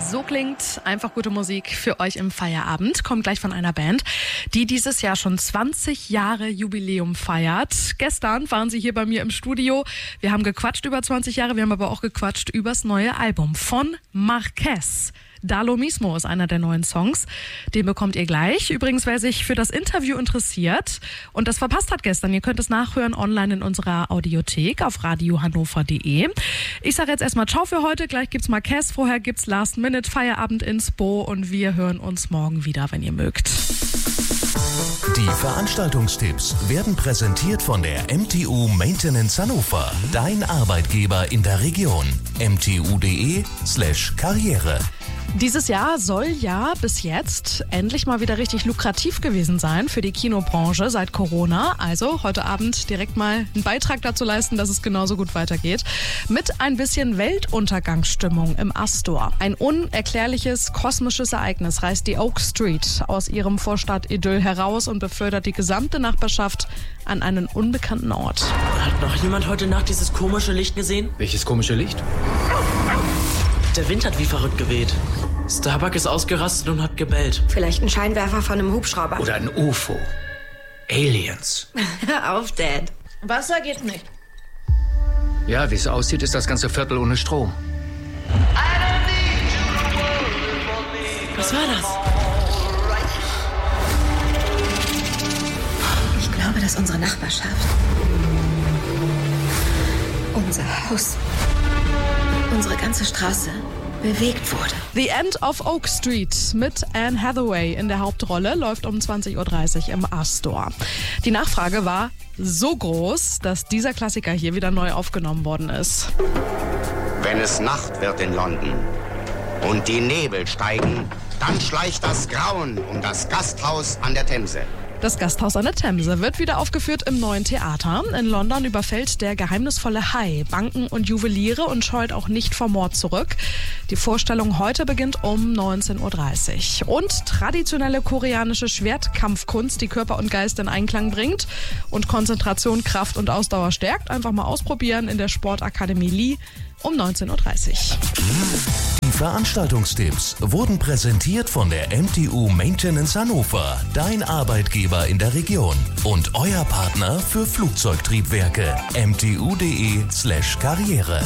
So klingt einfach gute Musik für euch im Feierabend. Kommt gleich von einer Band, die dieses Jahr schon 20 Jahre Jubiläum feiert. Gestern waren sie hier bei mir im Studio. Wir haben gequatscht über 20 Jahre, wir haben aber auch gequatscht übers neue Album von Marquez. Da lo mismo ist einer der neuen Songs. Den bekommt ihr gleich. Übrigens, wer sich für das Interview interessiert und das verpasst hat gestern, ihr könnt es nachhören online in unserer Audiothek auf radiohannover.de. Ich sage jetzt erstmal ciao für heute. Gleich gibt's Marquez, vorher gibt's Last Minute Feierabend Inspo und wir hören uns morgen wieder, wenn ihr mögt. Die Veranstaltungstipps werden präsentiert von der MTU Maintenance Hannover. Dein Arbeitgeber in der Region. mtu.de/Karriere. Dieses Jahr soll ja bis jetzt endlich mal wieder richtig lukrativ gewesen sein für die Kinobranche seit Corona. Also heute Abend direkt mal einen Beitrag dazu leisten, dass es genauso gut weitergeht. Mit ein bisschen Weltuntergangsstimmung im Astor. Ein unerklärliches kosmisches Ereignis reißt die Oak Street aus ihrem Vorstadt-Idyll heraus und befördert die gesamte Nachbarschaft an einen unbekannten Ort. Hat noch jemand heute Nacht dieses komische Licht gesehen? Welches komische Licht? Der Wind hat wie verrückt geweht. Starbuck ist ausgerastet und hat gebellt. Vielleicht ein Scheinwerfer von einem Hubschrauber. Oder ein UFO. Aliens. Hör auf, Dad. Wasser geht nicht. Ja, wie es aussieht, ist das ganze Viertel ohne Strom. Was war das? Ich glaube, dass unsere Nachbarschaft, unser Haus, unsere ganze Straße bewegt wurde. The End of Oak Street mit Anne Hathaway in der Hauptrolle läuft um 20.30 Uhr im Astor. Die Nachfrage war so groß, dass dieser Klassiker hier wieder neu aufgenommen worden ist. Wenn es Nacht wird in London und die Nebel steigen, dann schleicht das Grauen um das Gasthaus an der Themse. Das Gasthaus an der Themse wird wieder aufgeführt im Neuen Theater. In London überfällt der geheimnisvolle Hai Banken und Juweliere und scheut auch nicht vor Mord zurück. Die Vorstellung heute beginnt um 19.30 Uhr. Und traditionelle koreanische Schwertkampfkunst, die Körper und Geist in Einklang bringt und Konzentration, Kraft und Ausdauer stärkt. Einfach mal ausprobieren in der Sportakademie Lee um 19.30 Uhr. Die Veranstaltungstipps wurden präsentiert von der MTU Maintenance Hannover. Dein Arbeitgeber in der Region. Und euer Partner für Flugzeugtriebwerke. mtu.de/Karriere.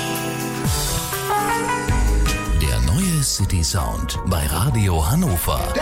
Der neue City Sound bei Radio Hannover.